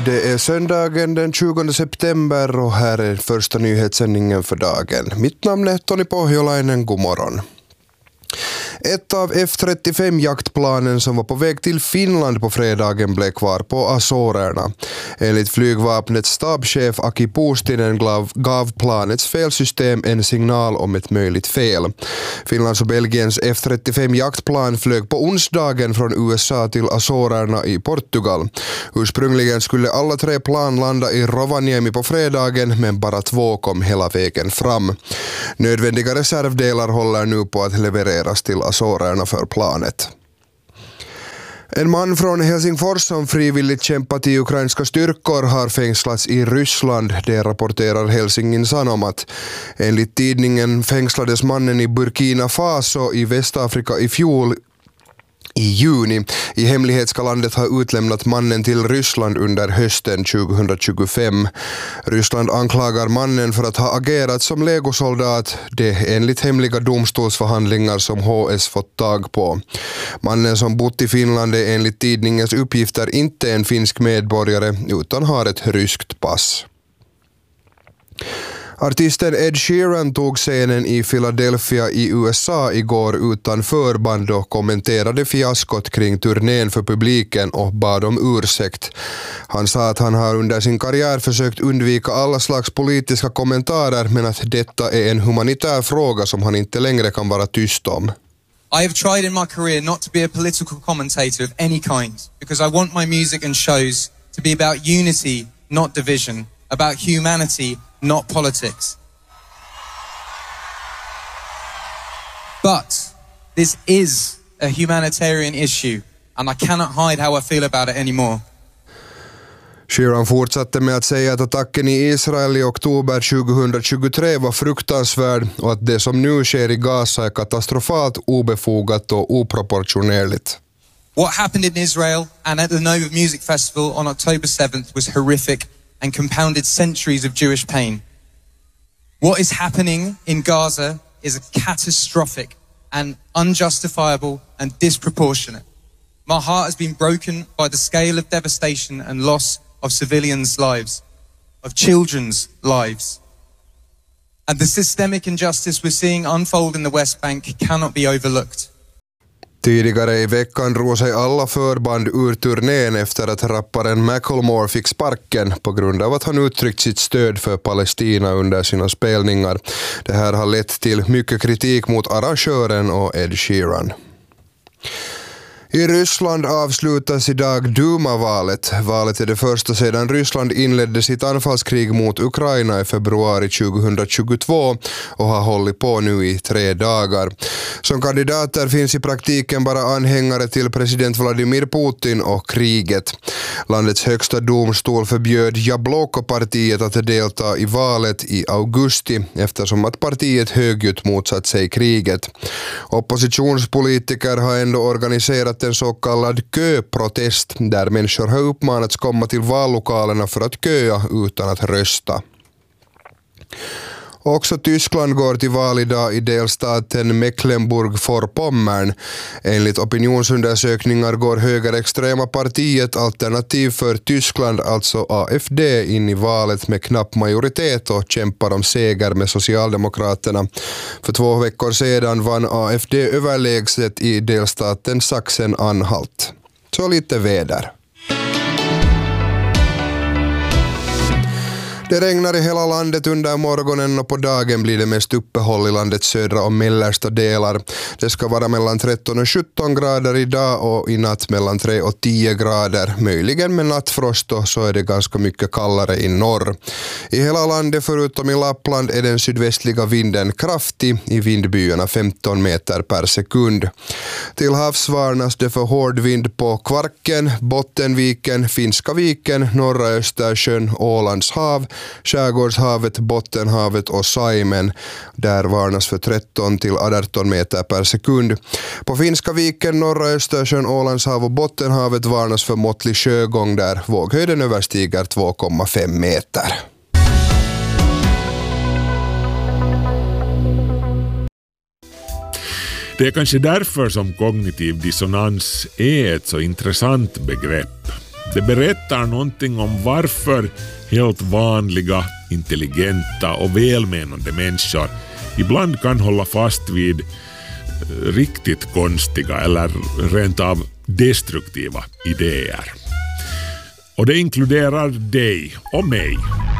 Det är söndagen den 20 september och här är första nyhetssändningen för dagen. Mitt namn är Toni Pohjolainen, god morgon. Ett av F-35-jaktplanen som var på väg till Finland på fredagen blev kvar på Azorerna. Enligt flygvapnets stabschef Aki Puustinen gav planets felsystem en signal om ett möjligt fel. Finlands och Belgiens F-35-jaktplan flög på onsdagen från USA till Azorerna i Portugal. Ursprungligen skulle alla 3 plan landa i Rovaniemi på fredagen, men bara 2 kom hela vägen fram. Nödvändiga reservdelar håller nu på att levereras till Azorerna för planet. En man från Helsingfors som frivilligt kämpat i ukrainska styrkor har fängslats i Ryssland, det rapporterar Helsingin Sanomat. Enligt tidningen fängslades mannen i Burkina Faso i Västafrika i fjol i juni. I hemlighet ska landet ha utlämnat mannen till Ryssland under hösten 2025. Ryssland anklagar mannen för att ha agerat som legosoldat, det enligt hemliga domstolsförhandlingar som HS fått tag på. Mannen som bott i Finland är enligt tidningens uppgifter inte en finsk medborgare utan har ett ryskt pass. Artisten Ed Sheeran tog scenen i Philadelphia i USA igår utan förband och kommenterade fiaskot kring turnén för publiken och bad om ursäkt. Han sa att han har under sin karriär försökt undvika alla slags politiska kommentarer, men att detta är en humanitär fråga som han inte längre kan vara tyst om. I have tried in my career not to be a political commentator of any kind, because I want my music and shows to be about unity, not division, about humanity, not politics. But this is a humanitarian issue, and I cannot hide how I feel about it anymore. Sheeran fortsatte med att säga att attacken i Israel i oktober 2023 var fruktansvärd och att det som nu sker i Gaza är katastrofalt, obefogat och oproportionerligt. What happened in Israel and at the Nova Music Festival on October 7th was horrific and compounded centuries of Jewish pain. What is happening in Gaza is catastrophic and unjustifiable and disproportionate. My heart has been broken by the scale of devastation and loss of civilians' lives, of children's lives. And the systemic injustice we're seeing unfold in the West Bank cannot be overlooked. Tidigare i veckan drog sig alla förband ur turnén efter att rapparen Macklemore fick sparken på grund av att han uttryckt sitt stöd för Palestina under sina spelningar. Det här har lett till mycket kritik mot arrangören och Ed Sheeran. I Ryssland avslutas idag Duma-valet. Valet är det första sedan Ryssland inledde sitt anfallskrig mot Ukraina i februari 2022 och har hållit på nu i 3 dagar. Som kandidater finns i praktiken bara anhängare till president Vladimir Putin och kriget. Landets högsta domstol förbjöd Jabloko-partiet att delta i valet i augusti eftersom att partiet högljutt motsatt sig kriget. Oppositionspolitiker har ändå organiserat en så kallad köprotest där människor har uppmanats komma till vallokalerna för att köa utan att rösta. Också Tyskland går till val idag i delstaten Mecklenburg-Vorpommern. Enligt opinionsundersökningar går högerextrema partiet Alternativ för Tyskland, alltså AFD, in i valet med knapp majoritet och kämpar om seger med Socialdemokraterna. För 2 veckor sedan vann AFD överlägset i delstaten Sachsen-Anhalt. Så lite väder. Det regnar i hela landet under morgonen och på dagen blir det mest uppehåll i landets södra och mellersta delar. Det ska vara mellan 13 och 17 grader idag och i natt mellan 3 och 10 grader. Möjligen med nattfrost och så är det ganska mycket kallare i norr. I hela landet förutom i Lappland är den sydvästliga vinden kraftig, i vindbyarna 15 meter per sekund. Till havs varnas det för hård vind på Kvarken, Bottenviken, Finska viken, norra Östersjön, Ålands hav, Skärgårdshavet, Bottenhavet och Saimen. Där varnas för 13 till 18 meter per sekund. På Finska viken, norra Östersjön, Ålandshav och Bottenhavet varnas för måttlig sjögång där våghöjden överstiger 2,5 meter. Det är kanske därför som kognitiv dissonans är ett så intressant begrepp. Det berättar någonting om varför helt vanliga, intelligenta och välmenande människor ibland kan hålla fast vid riktigt konstiga eller rent av destruktiva idéer. Och det inkluderar dig och mig.